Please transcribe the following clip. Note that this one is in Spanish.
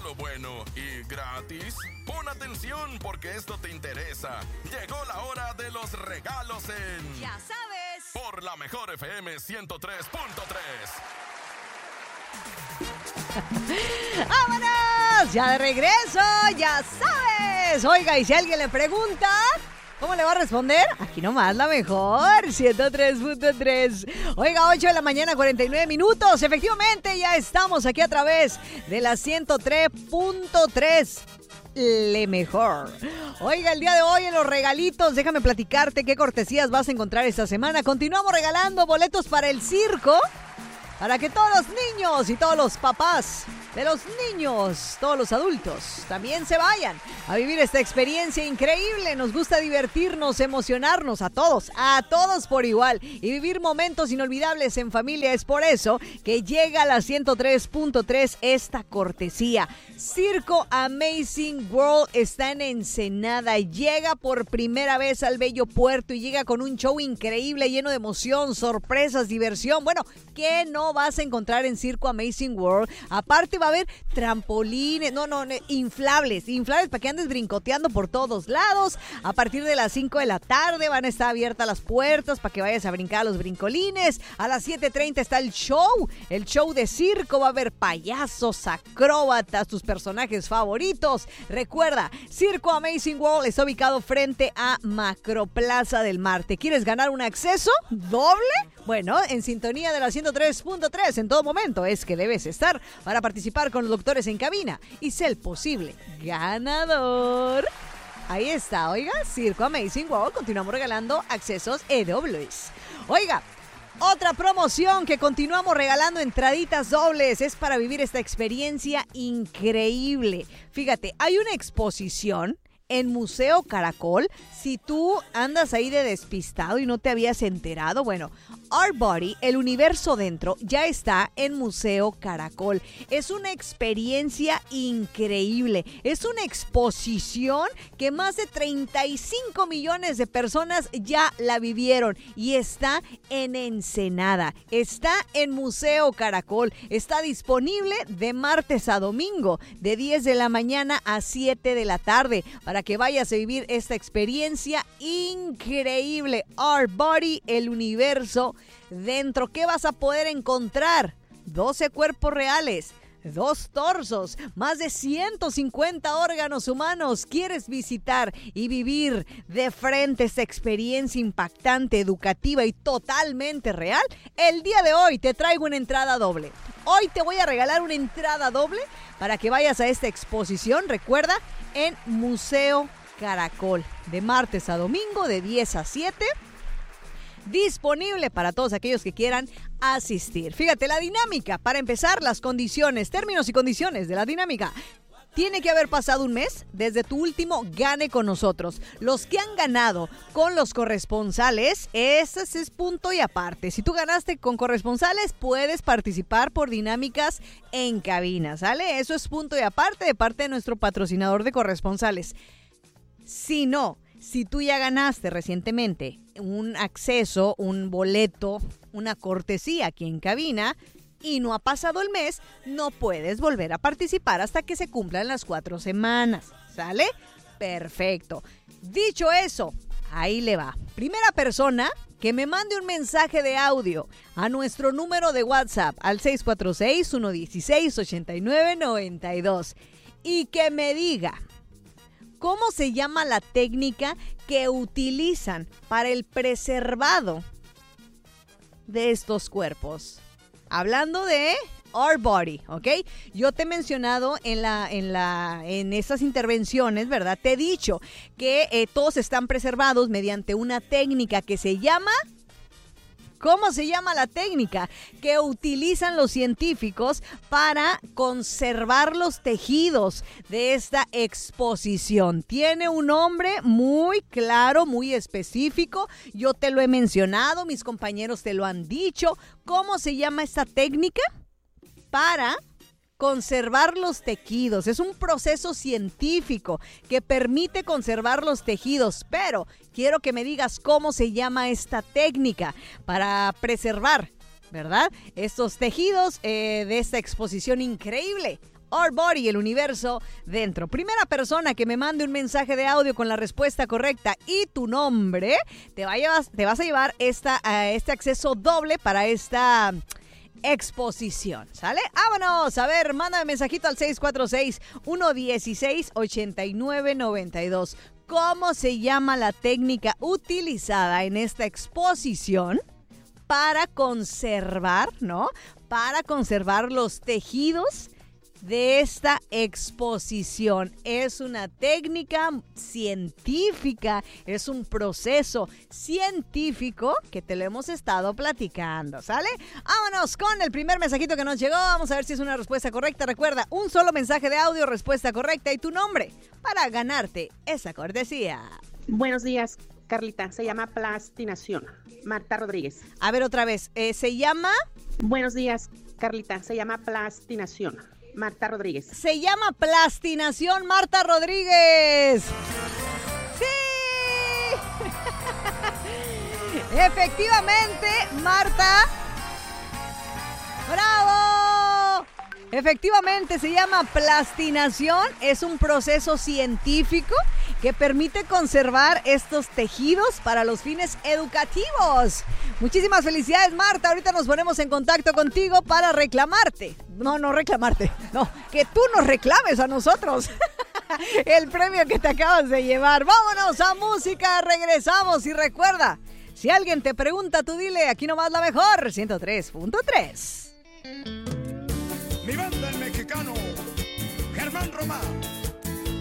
Solo bueno y gratis. Pon atención porque esto te interesa. Llegó la hora de los regalos en... ¡Ya sabes! Por la Mejor FM 103.3. ¡Vámonos! ¡Ya de regreso! ¡Ya sabes! Oiga, y si alguien le pregunta... ¿Cómo le va a responder? Aquí nomás la mejor, 103.3. Oiga, 8 de la mañana, 49 minutos. Efectivamente, ya estamos aquí a través de la 103.3. Le mejor. Oiga, el día de hoy en los regalitos, déjame platicarte qué cortesías vas a encontrar esta semana. Continuamos regalando boletos para el circo, para que todos los niños y todos los papás de los niños, todos los adultos, también se vayan a vivir esta experiencia increíble. Nos gusta divertirnos, emocionarnos a todos por igual y vivir momentos inolvidables en familia. Es por eso que llega a la 103.3 esta cortesía. Circo Amazing World está en Ensenada. Llega por primera vez al bello puerto y llega con un show increíble, lleno de emoción, sorpresas, diversión. Bueno, ¿qué no vas a encontrar en Circo Amazing World? Aparte va a haber trampolines, inflables para que andes brincoteando por todos lados. A partir de las 5 de la tarde van a estar abiertas las puertas para que vayas a brincar a los brincolines. A las 7:30 está el show de circo. Va a haber payasos, acróbatas, tus personajes favoritos. Recuerda, Circo Amazing World está ubicado frente a Macroplaza del Mar. ¿Te quieres ganar un acceso doble? Bueno, en sintonía de la 103.3 en todo momento es que debes estar para participar con los doctores en cabina y ser el posible ganador. Ahí está, oiga, Circo Amazing World. Continuamos regalando accesos dobles. Oiga, otra promoción que continuamos regalando entraditas dobles es para vivir esta experiencia increíble. Fíjate, hay una exposición en Museo Caracol. Si tú andas ahí de despistado y no te habías enterado, bueno, Our Body, el universo dentro, ya está en Museo Caracol. Es una experiencia increíble. Es una exposición que más de 35 millones de personas ya la vivieron y está en Ensenada. Está en Museo Caracol. Está disponible de martes a domingo, de 10 de la mañana a 7 de la tarde, para que vayas a vivir esta experiencia increíble. Our Body, el universo dentro. ¿Qué vas a poder encontrar? 12 cuerpos reales, 2 torsos, más de 150 órganos humanos. ¿Quieres visitar y vivir de frente esta experiencia impactante, educativa y totalmente real? El día de hoy te traigo una entrada doble. Hoy te voy a regalar una entrada doble para que vayas a esta exposición. Recuerda, en Museo Caracol, de martes a domingo, de 10 a 7. Disponible para todos aquellos que quieran asistir. Fíjate, la dinámica, para empezar, las condiciones, términos y condiciones de la dinámica. Tiene que haber pasado un mes desde tu último gane con nosotros. Los que han ganado con los corresponsales, ese es punto y aparte. Si tú ganaste con corresponsales, puedes participar por dinámicas en cabina, ¿sale? Eso es punto y aparte de parte de nuestro patrocinador de corresponsales. Si no, si tú ya ganaste recientemente un acceso, un boleto, una cortesía aquí en cabina y no ha pasado el mes, no puedes volver a participar hasta que se cumplan las 4 semanas, ¿sale? Perfecto. Dicho eso, ahí le va. Primera persona que me mande un mensaje de audio a nuestro número de WhatsApp al 646-116-8992 y que me diga ¿cómo se llama la técnica que utilizan para el preservado de estos cuerpos? Hablando de Our Body, ¿ok? Yo te he mencionado en estas intervenciones, ¿verdad? Te he dicho que todos están preservados mediante una técnica que se llama... ¿Cómo se llama la técnica que utilizan los científicos para conservar los tejidos de esta exposición? Tiene un nombre muy claro, muy específico. Yo te lo he mencionado, mis compañeros te lo han dicho. ¿Cómo se llama esta técnica? Para conservar los tejidos. Es un proceso científico que permite conservar los tejidos, pero quiero que me digas cómo se llama esta técnica para preservar, ¿verdad?, estos tejidos de esta exposición increíble. Our Body, el universo dentro. Primera persona que me mande un mensaje de audio con la respuesta correcta y tu nombre, te vas a llevar este acceso doble para esta exposición, ¿sale? ¡Vámonos! A ver, mándame mensajito al 646-116-8992. ¿Cómo se llama la técnica utilizada en esta exposición para conservar, ¿no? Para conservar los tejidos de esta exposición? Es una técnica científica, es un proceso científico que te lo hemos estado platicando, ¿sale? Vámonos con el primer mensajito que nos llegó. Vamos a ver si es una respuesta correcta. Recuerda, un solo mensaje de audio, respuesta correcta y tu nombre para ganarte esa cortesía. Buenos días, Carlita. Se llama plastinación. Marta Rodríguez. A ver otra vez. ¿Se llama? Buenos días, Carlita. Se llama plastinación. Marta Rodríguez. Se llama plastinación, Marta Rodríguez. ¡Sí! Efectivamente, Marta. ¡Bravo! Efectivamente, se llama plastinación. Es un proceso científico que permite conservar estos tejidos para los fines educativos. Muchísimas felicidades, Marta. Ahorita nos ponemos en contacto contigo para reclamarte. No reclamarte. No, que tú nos reclames a nosotros el premio que te acabas de llevar. Vámonos a música, regresamos y recuerda, si alguien te pregunta, tú dile, aquí nomás la mejor, 103.3.